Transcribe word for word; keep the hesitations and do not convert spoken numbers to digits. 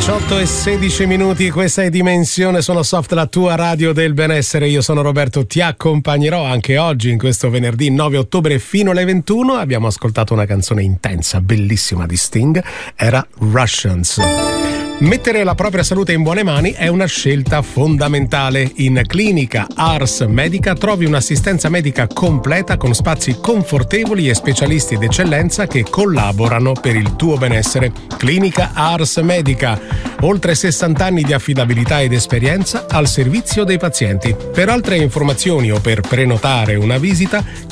diciotto e sedici minuti, questa è Dimensione, sono Soft, la tua radio del benessere. Io sono Roberto, ti accompagnerò anche oggi in questo venerdì nove ottobre fino alle ventuno. Abbiamo ascoltato una canzone intensa, bellissima di Sting, era Russians. Mettere la propria salute in buone mani è una scelta fondamentale. In Clinica Ars Medica trovi un'assistenza medica completa con spazi confortevoli e specialisti d'eccellenza che collaborano per il tuo benessere. Clinica Ars Medica, oltre sessanta anni di affidabilità ed esperienza al servizio dei pazienti. Per altre informazioni o per prenotare una visita,